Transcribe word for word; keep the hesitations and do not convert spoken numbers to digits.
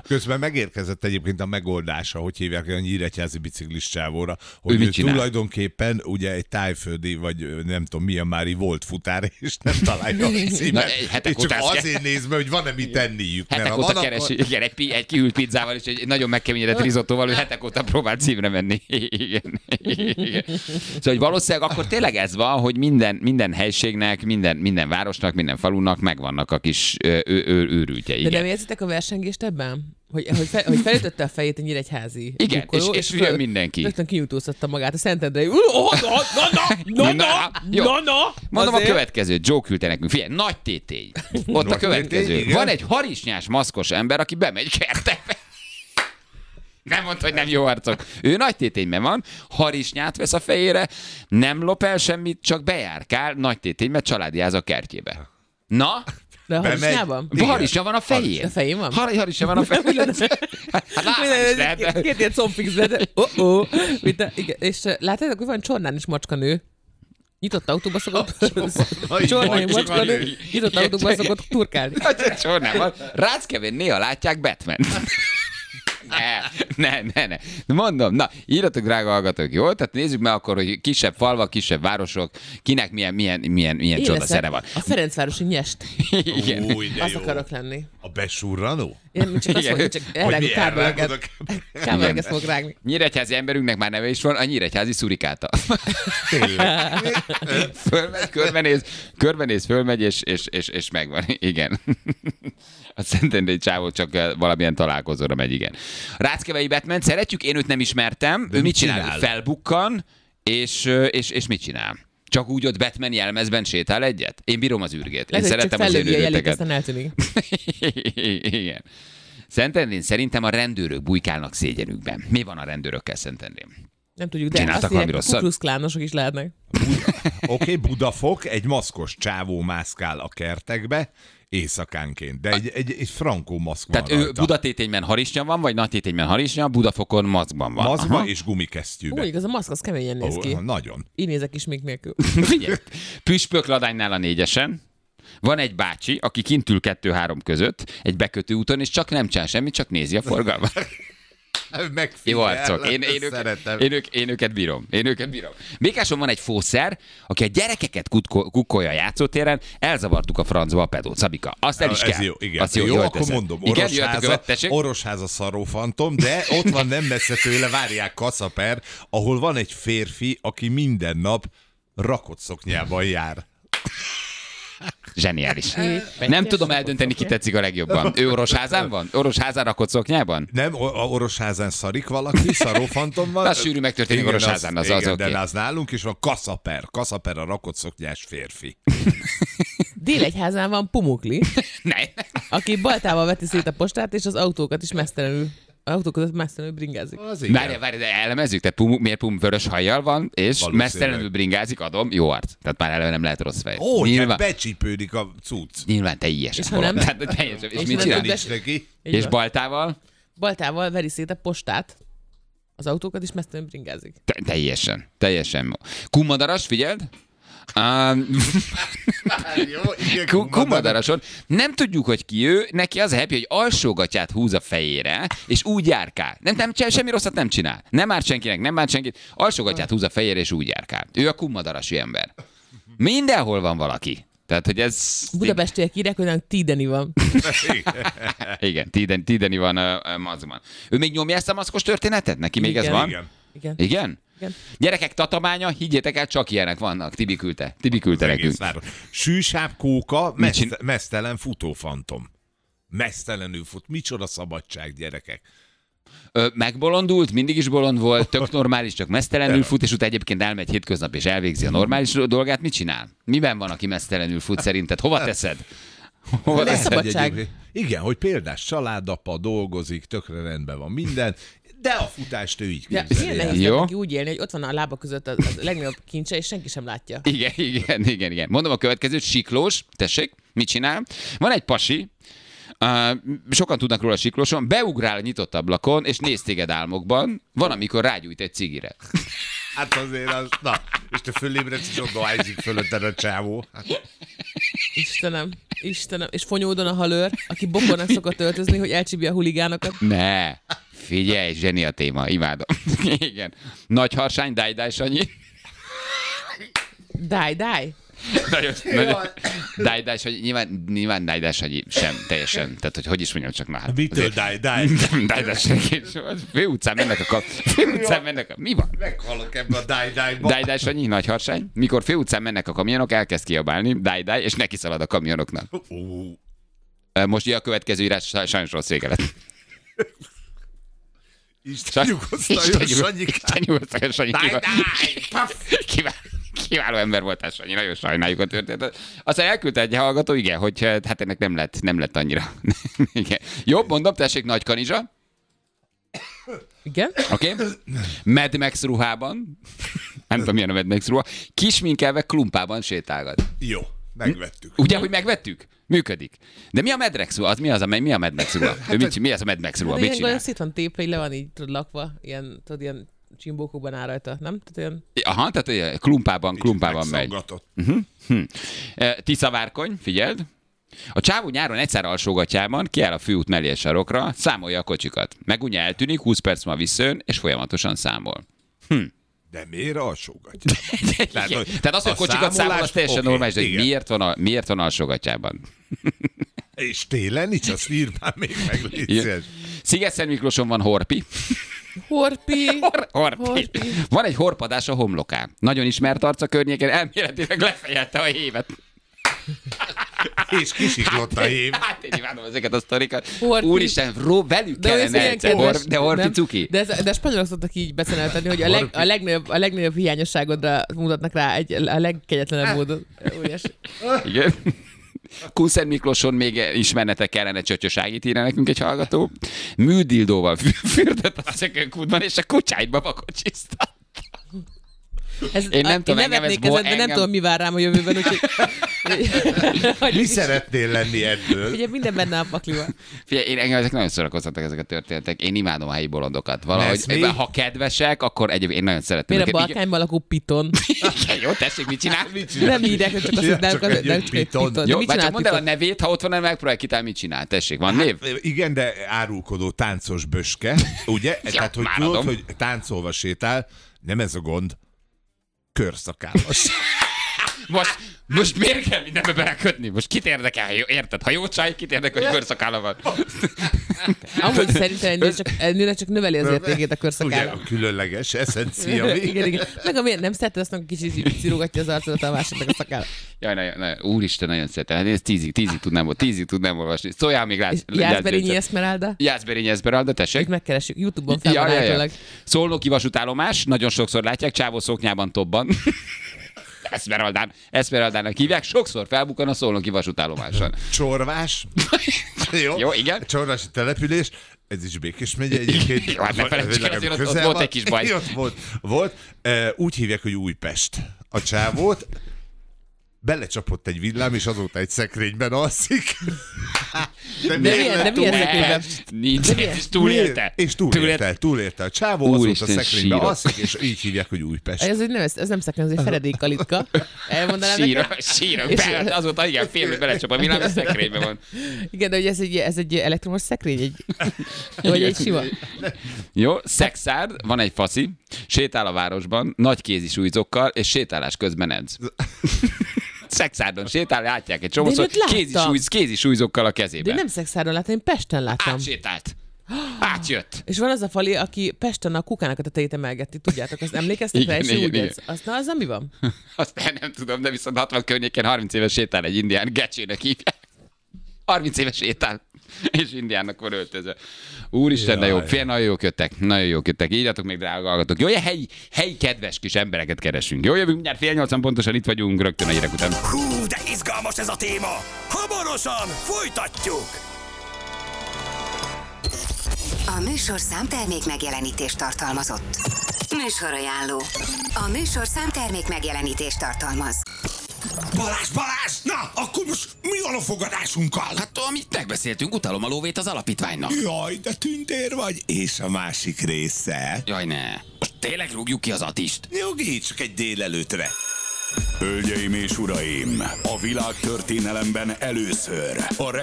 Közben megérkezett egyébként a megoldása, hogy hívják a nyíregyházi biciklis csávóra, hogy ő, ő tulajdonképpen ugye egy tájföldi, vagy nem tudom milyen mári volt futár, és nem találja a címet. És csak azért néz be, hogy van-e mit tenniük. Hetek óta keresi, akkor... igen, egy, egy kihűlt pizzával és egy nagyon megkeményedett risottóval, hogy hetek óta próbál címre menni. Igen. Igen. Szóval hogy valószínűleg akkor tényleg ez van, hogy minden, minden helységnek, minden, minden városnak, minden falunak megvannak a kis ő, ő, őrültjei. De nem érzitek a versengést ebben? Hogy, hogy, fe, hogy felütötte a fejét a nyíregyházi. Igen, bukkoló, és, és, és jön mindenki. Rögtön kinyújtóztatta magát a Szentendrei. Oh, na, na, na, na, na, na, na. Mondom azért. A következő, Joe küldte nekünk. Figyelj, nagy tétény. Ott a következő. Van egy harisnyás maszkos ember, aki bemegy kertekbe. Nem mondta, hogy nem jó arcok. Ő nagy tétényben van, harisnyát vesz a fejére, nem lop el semmit, csak bejárkál nagy tétényben, családiáz a kertjébe. Na? De a harisnyában? Harisnya van a fején. A fején van? Har- harisnya van a fején. Hát látni Két ilyen combfixbe. Oh-oh. És látjátok, hogy van Csornán is macskanő. Nyitott autóba szokott. Csornán macskanő. Nyitott autóba szokott turkálni. Csornában. Ráckevén néha látják Batman. Ne, ne, ne, ne. Mondom, na, írjatok, drága hallgatók, jó? Tehát nézzük meg akkor, hogy kisebb falvak, kisebb városok, kinek milyen, milyen, milyen, milyen csoda szere van. A Ferencvárosi nyest. Igen. Új, az jó. Akarok lenni. A besurranó? Én csak azt mondom, csak elrágok kábeleket. Kábeleket fog rágni. Nyíregyházi emberünknek már neve is van, a nyíregyházi szurikáta. Tényleg. Fölmegy, körbenéz, körbenéz, fölmegy, és, és, és, és megvan. Igen. A Szentendrei csávó csak valamilyen találkozóra megy, igen. Ráckevei Batman, szeretjük, én őt nem ismertem. De ő mit csinál? csinál? Felbukkan, és, és, és mit csinál? Csak úgy ott Batman jelmezben sétál egyet? Én bírom az űrgét. Én szeretem az én űrgéteket. Igen. Szentendrén szerintem a rendőrök bujkálnak szégyenükben. Mi van a rendőrökkel Szentendrén? Nem tudjuk, de csináltak azt mondják, a kukluszklánosok is lehetnek. Oké, okay, Budafok, egy maszkos csávó mászkál a kertekbe, éjszakánként, de egy, egy, egy frankó maszk van. Tehát ő Budatétényben harisnya van, vagy Nagytétényben harisnya, Budafokon maszkban van. Maszkban és gumikesztyűben. Úgy, igaz, a maszk az keményen néz ki. Oh, nagyon. Így nézek is még nélkül. Figyelj, Püspökladánynál a négyesen van egy bácsi, aki kint ül kettő-három között, egy bekötő úton, és csak nem csinál semmit, csak nézi a forgalmat. Jó arcok. Én, én, őket, én, ők, én őket bírom. Én őket bírom. Békáson van egy fószer, aki a gyerekeket kukko, kukkolja a játszótéren, elzavartuk a francba a pedót. Szabika, azt el is Ez kell. Jó, igen. Azt jó, jó, jó akkor teszed. Mondom. Igen, Orosháza, Orosháza szarrófantom, de ott van nem messze tőle, várják Kaszaper, ahol van egy férfi, aki minden nap rakott szoknyában jár. Zseniális. Nem tudom eldönteni, ki tetszik a legjobban. Ő Orosházán van? Orosházán rakott szoknyában? Nem, a Orosházán szarik valaki, szarófantom van. Az sűrű megtörténik Orosházán, az, az, az oké. De az nálunk is van Kaszaper. Kaszaper a rakott szoknyás férfi. Délegyházán van Pumukli, ne. aki baltával veti szét a postát, és az autókat is mesztelenül autók között mesztelenül bringázik. Várj, várj, de elemezzük, tehát pum, miért pum vörös hajjal van, és mesztelenül bringázik, adom, jó arc. Tehát már eleve nem lehet rossz fej. Ó, nyilván becsípődik a cucc. Nyilván teljesen. És ha nem? Tehát, teljesen. És, és mit csinál? És baltával? Baltával veri szét a postát, az autókat is mesztelenül bringázik. Te, teljesen, teljesen. Kummadaras, figyeld? Um, Kumadarason. Nem tudjuk, hogy ki ő, neki az a happy, hogy alsógatját húz a fejére, és úgy járkál. Nem, nem, semmi rosszat nem csinál. Nem árt senkinek, nem árt senkit. Alsógatját húz a fejére, és úgy járkál. Ő a kumadarasi ember. Mindenhol van valaki. Tehát, hogy ez... Budapestiek írják, hogy nem Tideni van. Igen, Tideni, Tideni van a, a mazban. Ő még nyomja ezt a maszkos történetet? Neki még igen, ez van? Igen. Igen? Igen? Igen. Gyerekek, tatamánya, higgyétek el, csak ilyenek vannak. Tibi küldte. Tibi küldte nekünk. Sűsább kóka, meszt, mesztelen futófantom. Mesztelenül fut. Micsoda szabadság, gyerekek. Ö, megbolondult, mindig is bolond volt, tök normális, csak mesztelenül fut, és utána egyébként elmegy hétköznap, és elvégzi a normális dolgát. Mit csinál? Miben van, aki mesztelenül fut szerinted? Hova teszed? Hova teszed? Szabadság. Igen, hogy példás családapa, dolgozik, tökre rendben van minden, de a futást ő így képzeli. Milyen nehéz neki úgy élni, hogy ott van a lába között a, a legnagyobb kincse, és senki sem látja. Igen, igen, igen, igen. Mondom a következőt, siklós, tessék, mit csinál? Van egy pasi, Uh, sokan tudnak róla siklóson, beugrál a nyitott ablakon, és néz téged álmokban, van, amikor rágyújt egy cigire. Hát azért az, na, és te fölébredsz, és ott dohányzik fölötted a csávó. Istenem, Istenem. És Fonyódon a halőr, aki bokornak szokott öltözni, hogy elcsípje a huligánokat. Ne, figyelj, zseni a téma, imádom. Igen. Nagy harsány, dáj, dáj, Sanyi. Dáj, dáj. Nagyon, nagyon, dáj, dáj, Sanyi. Nyilván, nyilván dáj, dáj, Sanyi sem, teljesen. Tehát, hogy hogy is mondjam, csak na hát. Mitől dáj, dáj? Dáj, dáj, Sanyi. Főutcán mennek a... Főutcán mennek a... Mi van? Meghalok ebbe a dáj, dájba. Dáj, dáj, Sanyi, nagy harsány. Mikor főutcán mennek a kamionok, elkezd kiabálni, dáj, dáj, és neki szalad a kamionoknak. Most ugye a következő írás sajnos rossz vége lett. Isten nyugosztaljon, Sanyi. Isten nyugosztaljon, Sanyi. Kiváló ember voltál, Sanyi, nagyon sajnáljuk a történetet. Aztán elküldte egy hallgató, igen, hogy hát ennek nem lett, nem lett annyira. Igen. Jobb, mondom, tessék, Nagy Kanizsa. Igen? Oké. Okay. Mad Max ruhában. Nem tudom, milyen a Mad Max ruha. Kisminkelve klumpában sétálgat. Jó, megvettük. Ugye, hogy megvettük? Működik. De mi a Mad Max ruha? Az mi az a, mi a Mad Max ruha? Hát, mit, mi az a Mad Max ruha? Mit csinál? Ilyen szét van tépve, így le van így tudod, lakva, ilyen, tudod, ilyen csimbókokban áll rajta, nem? Tehát ilyen... Aha, tehát klumpában, klumpában megy. Uh-huh. Hm. Tiszavárkony, figyeld. A csávó nyáron egyszer alsógatjában kiáll a főút mellé a sarokra, számolja a kocsikat. Megunja eltűnik, húsz perc múlva visszajön, és folyamatosan számol. Hm. De miért alsógatja? Tehát, Tehát az, hogy a kocsikat számol, az teljesen okay, normális, de miért van, a, miért van alsógatjában? És télen nincs, azt ír már még meg, légy. Sziget-Szent Miklóson van Horpi. Horpi. Hor- horpi. Horpi. Van egy horpadás a homlokán. Nagyon ismert arc a környéken, elméletileg lefejelte a hévet. És kisiklott a hív. Hát én imádom ezeket a sztorikat. Horti. Úristen, ró, velük de kellene egyszer. Hor, de Horti cuki. De, ez, de a spanyolok szoktak így becenelteni, hogy a, leg, a, legnagyobb, a legnagyobb hiányosságodra mutatnak rá egy, a legkegyetlenebb módon. Igen. Kunszent Miklóson még ismernetek kellene, Csöcsöságit írja nekünk egy hallgató. Műdildóval fürdött a szökőkútban, és a kucsáidba vakocsisztatta. Ez, én nem a, tudom, én nevetnék ezen, de engem... nem tudom, mi vár rám a jövőben, úgyhogy... Mi szeretnél lenni ebből? Ugye minden benne a pakliban. Figyelj, én engem ezek nagyon szórakoztatnak ezek a történetek. Én imádom a helyi bolondokat. Valahogy, ha kedvesek, akkor egyébként én nagyon szeretem. Miért a Balkányban lakó piton? Jó, tessék, mit csinál? Mit csinál? Nem írják, hogy csak azt ja, csak egy nem piton. piton. Jó, már csak mondd el a nevét, ha ott van, megpróbálj kitálni, mit csinál. Tessék, van név? Hát, igen, de árulkodó táncos böske, ugye? Jó, tehát, hogy tudod, hogy táncolva sétál, nem ez a gond. Körszakállas. Most, most miért kell mindenbe belekötni? Most kit érdekel? Érted? Ha jó csaj, kit érdekel, hogy körszakálla van? Amúgy szerintem egy nő csak, nőnek csak növeli az értékét a körszakálla. Ugye a különleges eszencia. Igen, igen. Meg a miért nem szereted, azt meg kicsit cirogatja az arcodat a másiknak a szakálla. Jaj, nagyon, nagyon, úristen, nagyon szeretem. Hát én ezt tízig, tízig tudnám, tízig tudnám olvasni. Szóljál még rá. Jászberényi Eszmeralda. Jászberényi Eszmeralda, tessék. Itt megkeressük. YouTube-on fel van állítólag. Szolnoki vasútállomás, nagyon sokszor látják, csávó szoknyában tobban. Eszmeraldán, Eszmeraldának hívják, sokszor felbukkan a szolnoki vasútállomáson. Csorvás. Jó, Jó, igen. Csorvási település. Ez is Békés megye egyébként. Jó, hát ne felejtsük, azért ott, ott volt egy kis baj. Ott volt, volt. Úgy hívják, hogy Újpest. A csávót belecsapott egy villám, és azóta egy szekrényben alszik. De, de milyen, de milyen szekrényben? Nincs, és túlélte. És túlélte, túlélte. A csávó azóta szekrényben alszik, és így hívják, hogy Újpest. Ez, nem, ez, ez nem szekrény, ez egy feredékkalitka. Elmondanám neked? Sírok, sírok. Azóta igen, félbe belecsap a villám, a szekrényben van. Igen, de hogy ez egy, ez egy elektromos szekrény? Egy, vagy egy sima? Jó, szexárd, van egy faszi, sétál a városban, nagy kézisújzokkal, és sétálás közben edz. Szexárdon sétál, látják egy csomószor, kézisújzokkal a kezében. De nem Szexárdon láttam, én Pesten láttam. Átsétált. Átjött. És van az a fali, aki Pesten a kukának a tetejét emelgeti, tudjátok, azt emlékeztek rá, és úgy ez. Azt, na, az mi van? Azt nem, nem tudom, de viszont hatvan környéken harminc éves sétál egy indián, Gecsének hívják. harminc éves sétál, és indiánnak van öltözve. Úristen, de jó, fél, nagyon jók jöttek, nagyon jók jöttek. Írjatok még, drága hallgatók. Jó, helyi, helyi kedves kis embereket keresünk. Jó, jövünk mindjárt fél nyolcan pontosan, itt vagyunk, rögtön a hírek után. Hú, de izgalmas ez a téma! Hamarosan folytatjuk! A műsorszám termék megjelenítést tartalmazott. Műsorajánló. A műsorszám termék megjelenítést tartalmaz. Balázs, Balázs! Na, akkor most mi van a fogadásunkkal? Hát, amit megbeszéltünk, utalom a lóvét az alapítványnak. Jaj, de tündér vagy, és a másik része? Jaj, ne. Most tényleg rúgjuk ki az Atist? Nyugi, csak egy délelőtre. Hölgyeim és uraim, a világ történelemben először a